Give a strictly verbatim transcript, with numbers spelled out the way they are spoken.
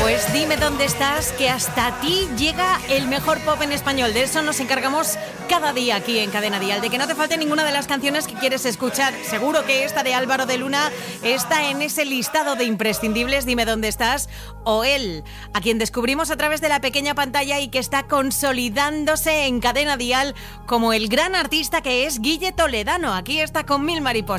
Pues dime dónde estás, que hasta ti llega el mejor pop en español. De eso nos encargamos cada día aquí en Cadena Dial, de que no te falte ninguna de las canciones que quieres escuchar. Seguro que esta de Álvaro de Luna está en ese listado de imprescindibles. Dime dónde estás. O él, a quien descubrimos a través de la pequeña pantalla y que está consolidándose en Cadena Dial como el gran artista que es Guille Toledano. Aquí está con Mil Mariposas.